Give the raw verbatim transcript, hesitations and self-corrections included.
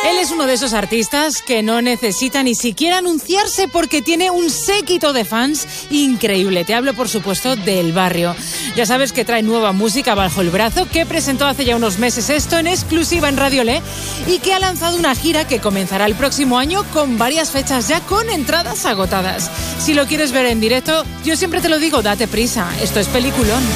Él es uno de esos artistas que no necesita ni siquiera anunciarse porque tiene un séquito de fans increíble. Te hablo, por supuesto, del Barrio. Ya sabes que trae nueva música bajo el brazo, que presentó hace ya unos meses esto en exclusiva en Radio Le y que ha lanzado una gira que comenzará el próximo año con varias fechas ya con entradas agotadas. Si lo quieres ver en directo, yo siempre te lo digo, date prisa. Esto es peliculón.